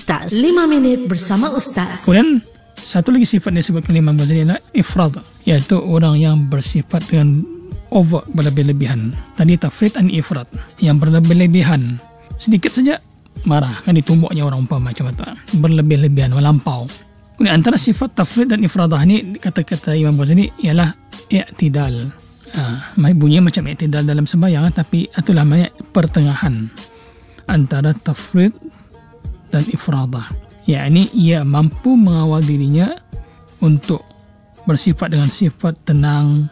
Ustaz. 5 minit bersama Ustaz. Kemudian satu lagi sifat yang disebutkan Imam Ghazali adalah ifrad, iaitu orang yang bersifat dengan over, berlebih-lebihan. Tadi tafrid dan ifrad, yang berlebih-lebihan. Sedikit saja marah, kan ditumbuknya orang umpama macam itu, berlebih-lebihan, melampau. Kemudian antara sifat tafrid dan ifradah ni, kata-kata Imam Ghazali ialah i'tidal. Bunyinya macam i'tidal dalam sembahyang, tapi itulah namanya pertengahan antara tafrid dan ifradah. Yakni ia mampu mengawal dirinya untuk bersifat dengan sifat tenang,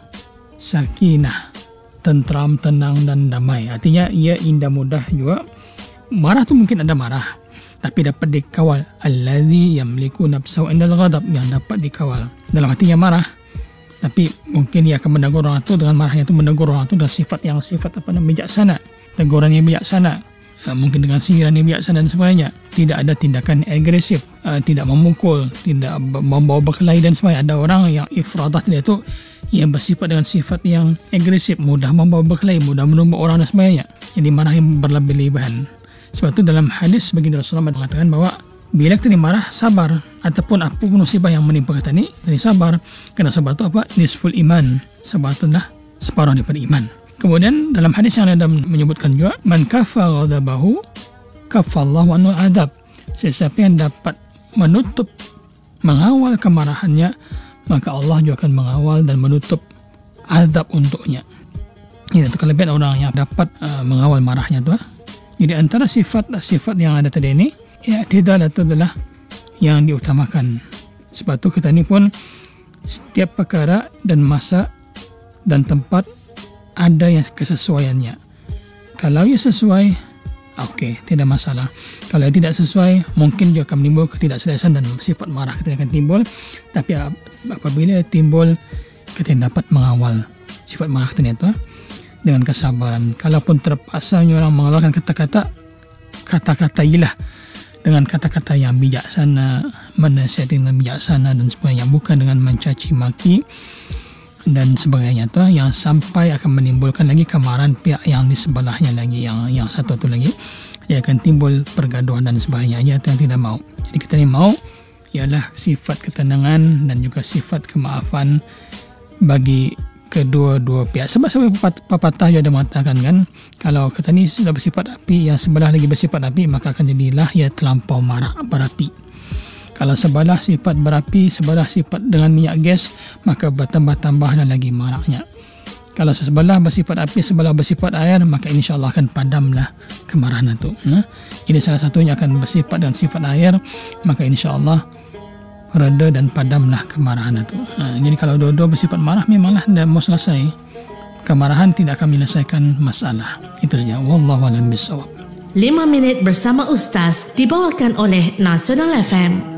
sakinah, tentram, tenang dan damai. Artinya ia indah mudah juga. Marah tu mungkin ada marah, tapi dapat dikawal. Allazi yamliku nafsahu indal ghadab, yang dapat dikawal. Dalam hatinya marah, tapi mungkin ia akan menegur orang itu dengan marahnya itu, menegur orang itu dengan sifat bijaksana, teguran yang bijaksana. Mungkin dengan sindiran yang bijaksana dan sebagainya. Tidak ada tindakan agresif, tidak memukul, tidak membawa berkelahi dan sebagainya. Ada orang yang ifradah tadi itu yang bersifat dengan sifat yang agresif, mudah membawa berkelahi, mudah menumbuk orang dan sebagainya. Jadi marah yang berlebih-lebihan. Sebab itu dalam hadis baginda Rasulullah mengatakan bahawa bila kita marah, sabar, ataupun apapun musibah yang menimpa kita ni, jadi sabar. Kerana sabar itu apa? Nisful iman. Sabar itu adalah separuh daripada iman. Kemudian dalam hadis yang ada menyebutkan juga, man kafa ghadabahu kafallahu anhu adab. Sesiapa yang dapat menutup, mengawal kemarahannya, maka Allah juga akan mengawal dan menutup azab untuknya. Itu kelebihan orang yang dapat mengawal marahnya tu. Jadi antara sifat-sifat yang ada tadi ini, i'tidal itu adalah yang diutamakan. Sebab tu kita ni pun setiap perkara dan masa dan tempat ada yang kesesuaiannya. Kalau ia sesuai, okey, tidak masalah. Kalau tidak sesuai, mungkin dia akan menimbul ketidakselesaan dan sifat marah kita akan timbul. Tapi apabila timbul, kita dapat mengawal sifat marah kita itu dengan kesabaran. Kalaupun terpaksa orang mengeluarkan kata-kata ilah dengan kata-kata yang bijaksana, menasihati dengan bijaksana dan sebagainya, bukan dengan mencaci maki dan sebagainya tu, yang sampai akan menimbulkan lagi kemarahan pihak yang di sebelahnya lagi, yang satu tu lagi, dia akan timbul pergaduhan dan sebagainya. Itu yang tidak mau. Jadi kita ni mau ialah sifat ketenangan dan juga sifat kemaafan bagi kedua-dua pihak. Sebab pepatah juga ada mengatakan kan, kalau kita ni sudah bersifat api, yang sebelah lagi bersifat api, maka akan jadilah ia terlampau marah, berapi. Kalau sebelah sifat berapi, sebelah sifat dengan minyak gas, maka bertambah-tambahlah lagi marahnya. Kalau sebelah bersifat api, sebelah bersifat air, maka insya-Allah akan padamlah kemarahan itu. Jadi salah satunya akan bersifat dengan sifat air, maka insya-Allah reda dan padamlah kemarahan itu. Jadi kalau dua-dua bersifat marah, memanglah dah mau selesai. Kemarahan tidak akan menyelesaikan masalah. Itu saja. Wallahu a'lam bishawab. 5 minit bersama Ustaz dibawakan oleh Nasional FM.